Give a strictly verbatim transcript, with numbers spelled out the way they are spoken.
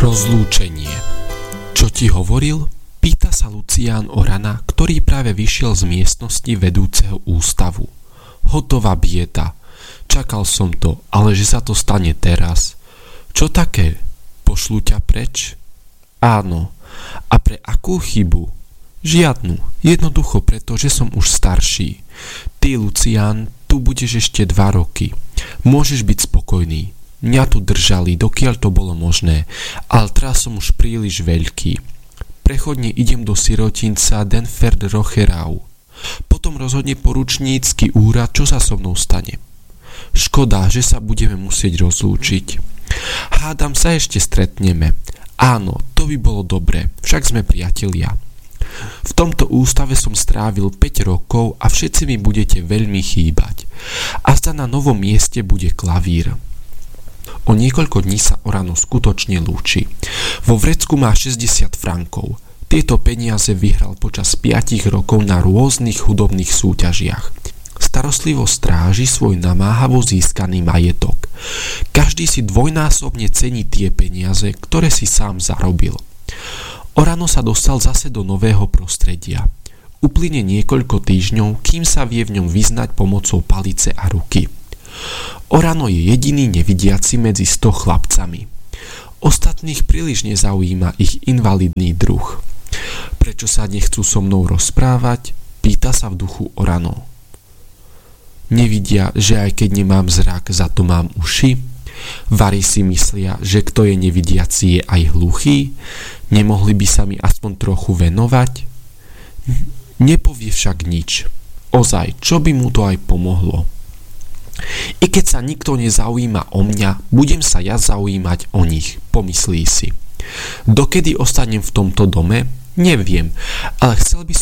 Rozlúčenie. Čo ti hovoril? Pýta sa Lucián Orana, ktorý práve vyšiel z miestnosti vedúceho ústavu. Hotová bieda. Čakal som to, ale že sa to stane teraz. Čo také? Pošlu ťa preč? Áno. A pre akú chybu? Žiadnu. Jednoducho preto, že som už starší. Ty, Lucián, tu budeš ešte dva roky. Môžeš byť spokojný. Mňa tu držali, dokiaľ to bolo možné, ale teraz som už príliš veľký. Prechodne idem do sirotinca Denfert Rocherau. Potom rozhodne poručnícky úrad, čo sa so mnou stane. Škoda, že sa budeme musieť rozlúčiť. Hádam sa ešte stretneme. Áno, to by bolo dobre, však sme priatelia. V tomto ústave som strávil päť rokov a všetci mi budete veľmi chýbať. A zda na novom mieste bude klavír. O niekoľko dní sa Orano skutočne lúči. Vo vrecku má šesťdesiat frankov. Tieto peniaze vyhral počas piatich rokov na rôznych hudobných súťažiach. Starostlivo stráži svoj namáhavo získaný majetok. Každý si dvojnásobne cení tie peniaze, ktoré si sám zarobil. Orano sa dostal zase do nového prostredia. Uplyne niekoľko týždňov, kým sa vie v ňom vyznať pomocou palice a ruky. Orano je jediný nevidiaci medzi sto chlapcami. Ostatných príliš nezaujíma ich invalidný druh. Prečo sa nechcú so mnou rozprávať? Pýta sa v duchu Orano. Nevidia, že aj keď nemám zrak, za to mám uši? Vari si myslia, že kto je nevidiaci je aj hluchý? Nemohli by sa mi aspoň trochu venovať? Nepovie však nič. Ozaj, čo by mu to aj pomohlo? I keď sa nikto nezaujíma o mňa, budem sa ja zaujímať o nich, pomyslí si. Dokedy ostanem v tomto dome? Neviem, ale chcel by